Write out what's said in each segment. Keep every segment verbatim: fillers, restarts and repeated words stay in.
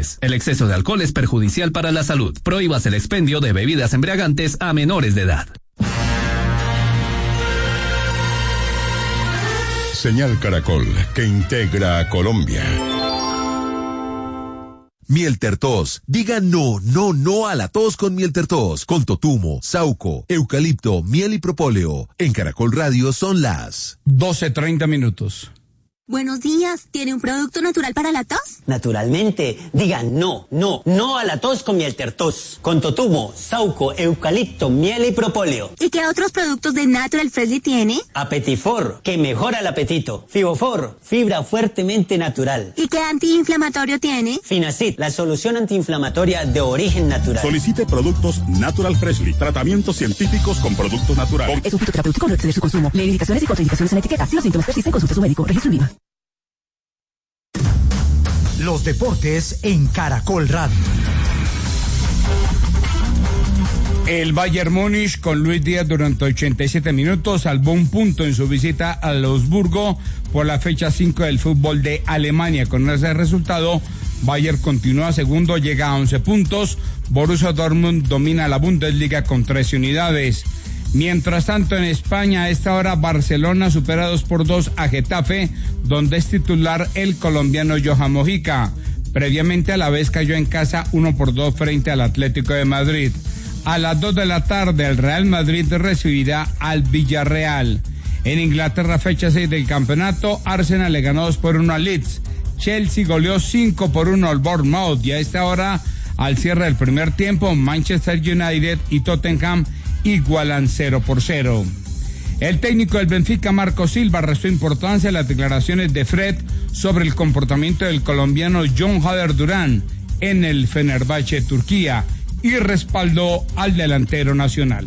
menores. El exceso de alcohol es perjudicial para la salud. Prohíbas el expendio de bebidas embriagantes a menores de edad. Señal Caracol, que integra a Colombia. Miel Tertos. Diga no, no, no a la tos con Miel Tertos. Con totumo, sauco, eucalipto, miel y propóleo. En Caracol Radio son las doce treinta minutos. Buenos días, ¿tiene un producto natural para la tos? Naturalmente, digan no, no, no a la tos con Miel Tertos. Con totumo, sauco, eucalipto, miel y propóleo. ¿Y qué otros productos de Natural Freshly tiene? Apetifor, que mejora el apetito. Fibofor, fibra fuertemente natural. ¿Y qué antiinflamatorio tiene? Finacid, la solución antiinflamatoria de origen natural. Solicite productos Natural Freshly, tratamientos científicos con productos naturales. Es un fitoterapéutico, no excede su consumo. Lee indicaciones y contraindicaciones en la etiqueta. Si los síntomas persisten, consulte a su médico. Registro IVA. Los deportes en Caracol Radio. El Bayern Múnich con Luis Díaz durante ochenta y siete minutos salvó un punto en su visita a Augsburgo por la fecha cinco del fútbol de Alemania. Con ese resultado, Bayern continúa segundo, llega a once puntos. Borussia Dortmund domina la Bundesliga con trece unidades. Mientras tanto, en España, a esta hora, Barcelona supera dos por dos a Getafe, donde es titular el colombiano Johan Mojica. Previamente, a la vez cayó en casa uno por dos frente al Atlético de Madrid. A las dos de la tarde, el Real Madrid recibirá al Villarreal. En Inglaterra, fecha seis del campeonato, Arsenal le ganó dos por uno al Leeds. Chelsea goleó cinco por uno al Bournemouth. Y a esta hora, al cierre del primer tiempo, Manchester United y Tottenham igualan cero por cero. El técnico del Benfica, Marco Silva, restó importancia a las declaraciones de Fred sobre el comportamiento del colombiano John Hader Durán en el Fenerbahce, Turquía, y respaldó al delantero nacional.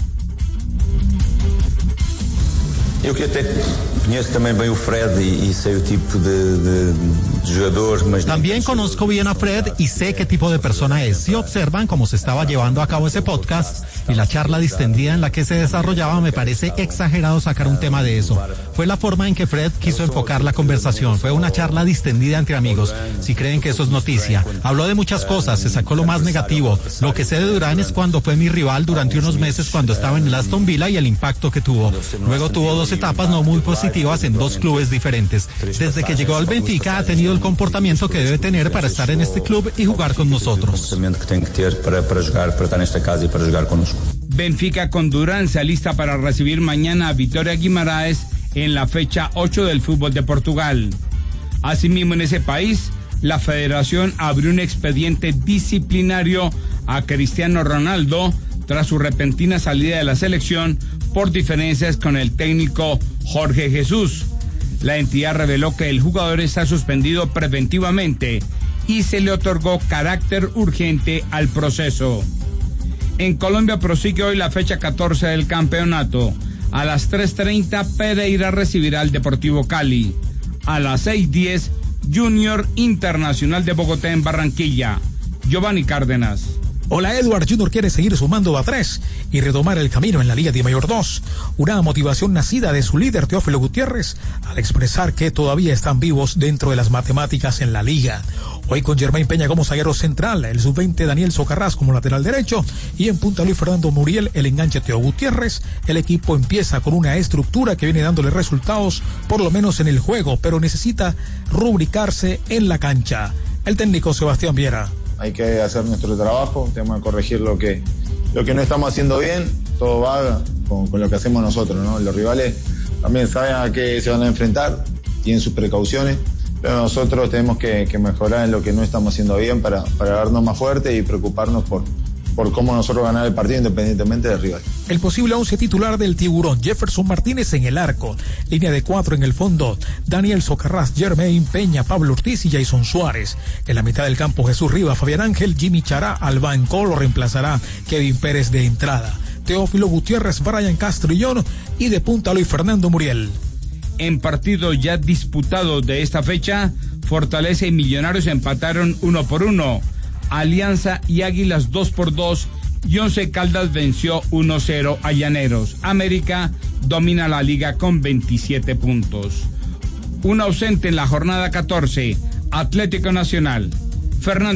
Eu que até conheço também bem o Fred e, e sei o tipo de, de, de jogador. Mas también conozco bien a Fred y sé qué tipo de persona es. Si observan cómo se estaba llevando a cabo ese podcast y la charla distendida en la que se desarrollaba, me parece exagerado sacar un tema de eso. Fue la forma en que Fred quiso enfocar la conversación. Fue una charla distendida entre amigos. Si creen que eso es noticia. Habló de muchas cosas, se sacó lo más negativo. Lo que sé de Durán es cuando fue mi rival durante unos meses cuando estaba en el Aston Villa y el impacto que tuvo. Luego tuvo dos etapas no muy positivas en dos clubes diferentes. Desde que llegó al Benfica ha tenido el comportamiento que debe tener para estar en este club y jugar con nosotros. Benfica con Durán se alista para recibir mañana a Vitória Guimarães en la fecha ocho del fútbol de Portugal. Asimismo, en ese país, la federación abrió un expediente disciplinario a Cristiano Ronaldo tras su repentina salida de la selección por diferencias con el técnico Jorge Jesús. La entidad reveló que el jugador está suspendido preventivamente y se le otorgó carácter urgente al proceso. En Colombia prosigue hoy la fecha catorce del campeonato. A las tres treinta, Pereira recibirá al Deportivo Cali. A las seis diez, Junior Internacional de Bogotá en Barranquilla. Giovanni Cárdenas. Hola Edward, Junior quiere seguir sumando a tres y retomar el camino en la Liga de Mayor dos. Una motivación nacida de su líder Teófilo Gutiérrez al expresar que todavía están vivos dentro de las matemáticas en la liga. Hoy con Germain Peña como zaguero central, el sub veinte Daniel Socarrás como lateral derecho y en punta Luis Fernando Muriel, el enganche Teo Gutiérrez. El equipo empieza con una estructura que viene dándole resultados por lo menos en el juego, pero necesita rubricarse en la cancha. El técnico Sebastián Viera. Hay que hacer nuestro trabajo, tenemos que corregir lo que, lo que no estamos haciendo bien, todo va con, con lo que hacemos nosotros, ¿no? Los rivales también saben a qué se van a enfrentar, tienen sus precauciones, pero nosotros tenemos que, que mejorar en lo que no estamos haciendo bien para, para darnos más fuerte y preocuparnos por, por cómo nosotros ganar el partido independientemente del rival. El posible once titular del Tiburón: Jefferson Martínez en el arco, línea de cuatro en el fondo, Daniel Socarrás, Germain Peña, Pablo Ortiz y Jason Suárez. En la mitad del campo, Jesús Rivas, Fabián Ángel, Jimmy Chará, al banco lo reemplazará Kevin Pérez de entrada, Teófilo Gutiérrez, Brian Castrillón y de punta Luis Fernando Muriel. En partido ya disputado de esta fecha, Fortaleza y Millonarios empataron uno por uno. Alianza y Águilas dos por dos y Once Caldas venció uno cero a Llaneros. América domina la liga con veintisiete puntos. Un ausente en la jornada catorce, Atlético Nacional. Fernando